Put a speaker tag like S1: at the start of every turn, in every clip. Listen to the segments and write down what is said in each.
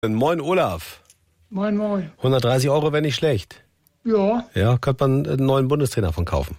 S1: Moin Olaf.
S2: Moin, moin.
S1: 130 Euro wäre nicht schlecht.
S2: Ja.
S1: Ja, könnte man einen neuen Bundestrainer von kaufen.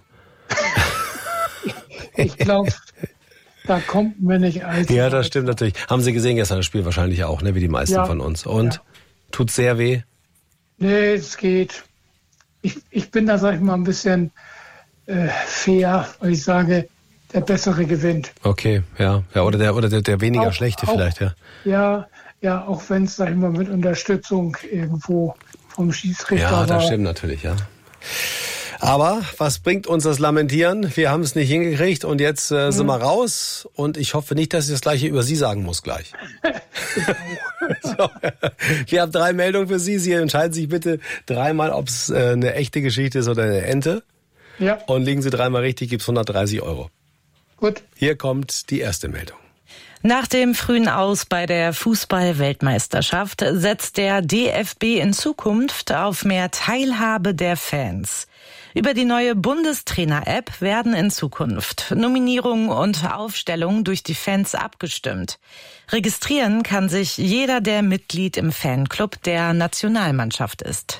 S2: Ich glaube, da kommt mir nicht allzu.
S1: Ja, das stimmt natürlich. Haben Sie gesehen gestern das Spiel wahrscheinlich auch, ne, wie die meisten von uns. Und? Ja. Tut's sehr weh?
S2: Nee, es geht. Ich bin da, sag ich mal, ein bisschen fair, weil ich sage, der Bessere gewinnt.
S1: Okay, ja. Oder der weniger
S2: auch,
S1: Schlechte
S2: auch,
S1: vielleicht, ja.
S2: Ja, auch wenn es, sag ich mal, mit Unterstützung irgendwo vom Schiedsrichter war.
S1: Ja, das stimmt natürlich, ja. Aber was bringt uns das Lamentieren? Wir haben es nicht hingekriegt und jetzt sind wir raus. Und ich hoffe nicht, dass ich das Gleiche über Sie sagen muss gleich. So, wir haben 3 Meldungen für Sie. Sie entscheiden sich bitte dreimal, ob es eine echte Geschichte ist oder eine Ente.
S2: Ja.
S1: Und liegen Sie dreimal richtig, gibt's 130 Euro.
S2: Gut.
S1: Hier kommt die erste Meldung.
S3: Nach dem frühen Aus bei der Fußball-Weltmeisterschaft setzt der DFB in Zukunft auf mehr Teilhabe der Fans. Über die neue Bundestrainer-App werden in Zukunft Nominierungen und Aufstellungen durch die Fans abgestimmt. Registrieren kann sich jeder, der Mitglied im Fanclub der Nationalmannschaft ist.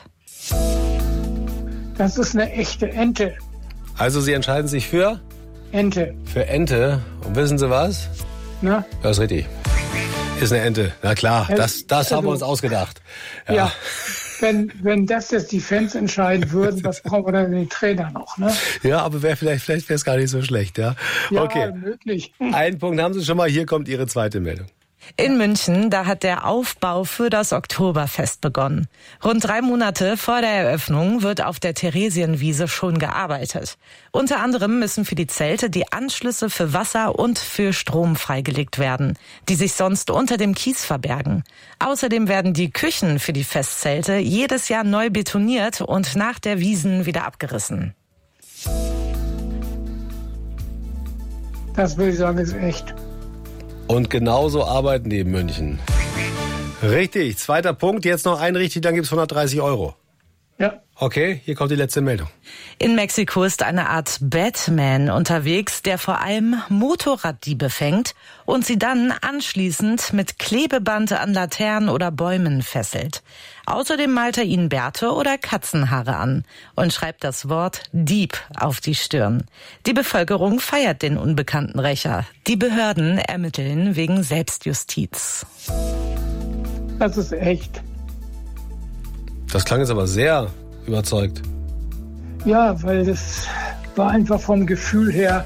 S2: Das ist eine echte Ente.
S1: Also Sie entscheiden sich für?
S2: Ente.
S1: Für Ente. Und wissen Sie was?
S2: Na?
S1: Das ist richtig. Ist eine Ente. Na klar, das haben wir uns ausgedacht.
S2: Ja. Wenn das jetzt die Fans entscheiden würden, was brauchen wir dann den Trainer noch, ne?
S1: Ja, aber vielleicht wäre es gar nicht so schlecht, ja?
S2: Ja,
S1: okay.
S2: Möglich.
S1: Einen Punkt haben Sie schon mal. Hier kommt Ihre zweite Meldung.
S3: In München, da hat der Aufbau für das Oktoberfest begonnen. Rund 3 Monate vor der Eröffnung wird auf der Theresienwiese schon gearbeitet. Unter anderem müssen für die Zelte die Anschlüsse für Wasser und für Strom freigelegt werden, die sich sonst unter dem Kies verbergen. Außerdem werden die Küchen für die Festzelte jedes Jahr neu betoniert und nach der Wiesn wieder abgerissen.
S2: Das würde ich sagen, ist echt.
S1: Und genauso arbeiten die in München. Richtig, zweiter Punkt. Jetzt noch ein richtig, dann gibt's 130 Euro.
S2: Ja.
S1: Okay, hier kommt die letzte Meldung.
S3: In Mexiko ist eine Art Batman unterwegs, der vor allem Motorraddiebe fängt und sie dann anschließend mit Klebeband an Laternen oder Bäumen fesselt. Außerdem malt er ihnen Bärte oder Katzenhaare an und schreibt das Wort Dieb auf die Stirn. Die Bevölkerung feiert den unbekannten Rächer. Die Behörden ermitteln wegen Selbstjustiz.
S2: Das ist echt.
S1: Das klang jetzt aber sehr überzeugt.
S2: Ja, weil das war einfach vom Gefühl her.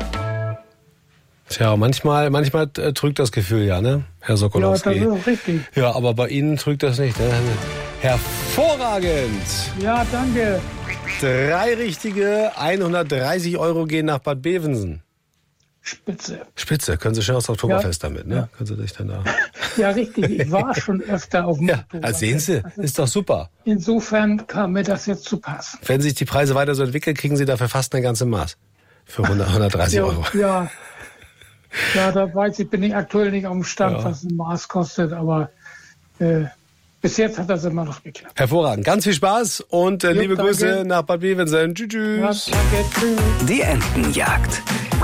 S1: Tja, manchmal trügt das Gefühl ja, ne, Herr Sokolowski?
S2: Ja, das ist richtig.
S1: Ja, aber bei Ihnen trügt das nicht, ne? Hervorragend!
S2: Ja, danke.
S1: 3 richtige, 130 Euro gehen nach Bad Bevensen. Spitze, können Sie schön aufs Oktoberfest damit, ne?
S2: Ja.
S1: Können Sie sich dann da...
S2: Ja, richtig. Ich war schon öfter auf dem Oktoberfest.
S1: Also sehen Sie, ist doch super.
S2: Insofern kam mir das jetzt zu passen.
S1: Wenn sich die Preise weiter so entwickeln, kriegen Sie dafür fast eine ganze Maß. Für 130 Euro.
S2: Ja, da bin ich aktuell nicht auf dem Stand, was ein Maß kostet, aber bis jetzt hat das immer noch geklappt.
S1: Hervorragend. Ganz viel Spaß und liebe
S2: danke.
S1: Grüße nach Bad Bevensen. Tschüss.
S2: Ja, danke. Tschüss.
S4: Die Entenjagd.